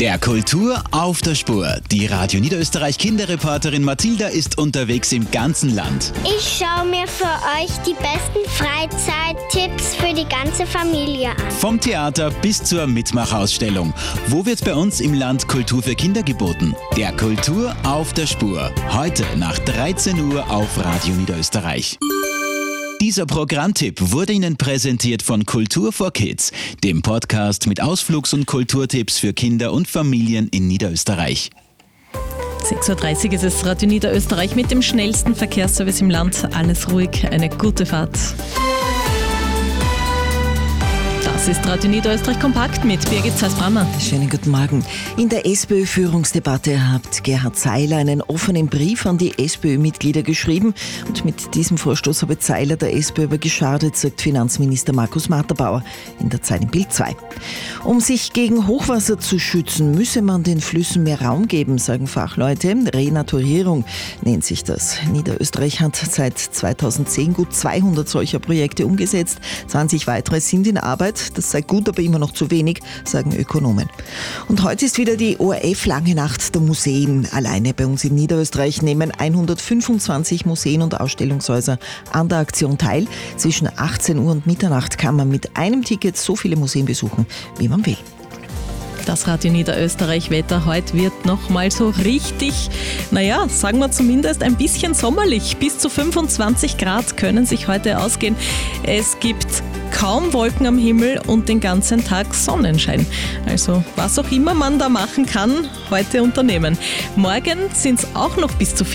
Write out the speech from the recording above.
Der Kultur auf der Spur. Die Radio Niederösterreich Kinderreporterin Mathilda ist unterwegs im ganzen Land. Ich schaue mir für euch die besten Freizeittipps für die ganze Familie an. Vom Theater bis zur Mitmachausstellung. Wo wird bei uns im Land Kultur für Kinder geboten? Der Kultur auf der Spur. Heute nach 13 Uhr auf Radio Niederösterreich. Dieser Programmtipp wurde Ihnen präsentiert von Kultur for Kids, dem Podcast mit Ausflugs- und Kulturtipps für Kinder und Familien in Niederösterreich. 6.30 Uhr ist es, Radio Niederösterreich mit dem schnellsten Verkehrsservice im Land. Alles ruhig, eine gute Fahrt. Das ist Radio Niederösterreich kompakt mit Birgit Zeiss-Brammer. Schönen guten Morgen. In der SPÖ-Führungsdebatte hat Gerhard Seiler einen offenen Brief an die SPÖ-Mitglieder geschrieben. Und mit diesem Vorstoß habe Seiler der SPÖ aber geschadet, sagt Finanzminister Markus Matterbauer in der Zeit im Bild 2. Um sich gegen Hochwasser zu schützen, müsse man den Flüssen mehr Raum geben, sagen Fachleute. Renaturierung nennt sich das. Niederösterreich hat seit 2010 gut 200 solcher Projekte umgesetzt. 20 weitere sind in Arbeit. Das sei gut, aber immer noch zu wenig, sagen Ökonomen. Und heute ist wieder die ORF-Lange Nacht der Museen. Alleine bei uns in Niederösterreich nehmen 125 Museen und Ausstellungshäuser an der Aktion teil. Zwischen 18 Uhr und Mitternacht kann man mit einem Ticket so viele Museen besuchen, wie man will. Das Radio Niederösterreich-Wetter heute wird nochmal so richtig, sagen wir zumindest ein bisschen sommerlich. Bis zu 25 Grad können sich heute ausgehen. Es gibt kaum Wolken am Himmel und den ganzen Tag Sonnenschein. Also was auch immer man da machen kann, heute unternehmen. Morgen sind es auch noch bis zu